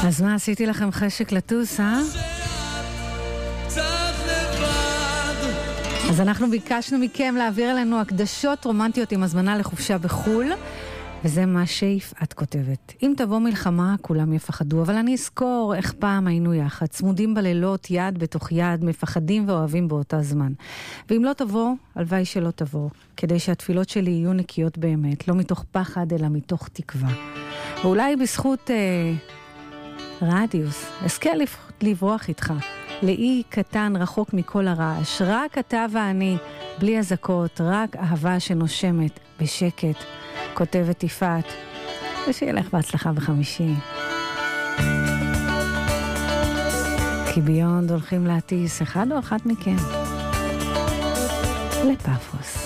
אז מה, עשיתי לכם חשק לטוס, אה? אז אנחנו ביקשנו מכם להעביר אלינו הקדשות רומנטיות עם הזמנה לחופשה בחול, וזה מה שיפעת כותבת. אם תבוא מלחמה, כולם יפחדו, אבל אני אזכור איך פעם היינו יחד, צמודים בלילות, יד בתוך יד, מפחדים ואוהבים באותה זמן. ואם לא תבוא, הלוואי שלא תבוא, כדי שהתפילות שלי יהיו נקיות באמת, לא מתוך פחד, אלא מתוך תקווה. ואולי בזכות רדיוס, אזכה לברוח איתך, לאי קטן רחוק מכל הרעש, רק אתה ואני, בלי הזקות, רק אהבה שנושמת בשקט, כותבת יפעת, ושיהיה בהצלחה בחמישי. כי ביונד הולכים להטיס אחד או אחת מכם לפאפוס.